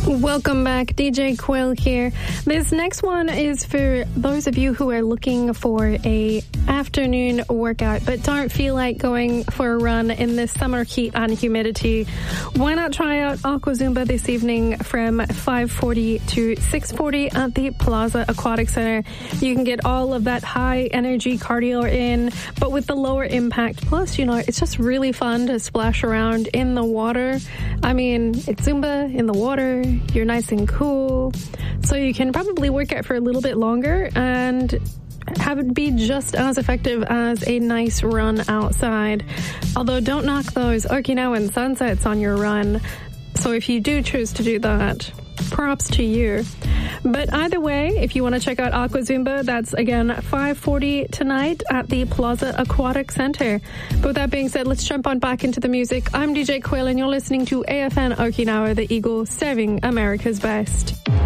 Welcome back, DJ Quill here. This next one is for those of you who are looking for a afternoon workout but don't feel like going for a run in this summer heat and humidity. Why not try out Aqua Zumba this evening from 5:40 to 6:40 at the Plaza Aquatic Center. You can get all of that high energy cardio in, but with the lower impact. Plus, you know, it's just really fun to splash around in the water. I mean, it's Zumba in the water. You're nice and cool. So you can probably work out for a little bit longer and have it be just as effective as a nice run outside. Although don't knock those Okinawan sunsets on your run. So if you do choose to do that, props to you. But either way, if you want to check out Aqua Zumba, that's again 5:40 tonight at the Plaza Aquatic Center. But with that being said, let's jump on back into the music. I'm DJ Quill and you're listening to AFN Okinawa, the Eagle, serving America's best.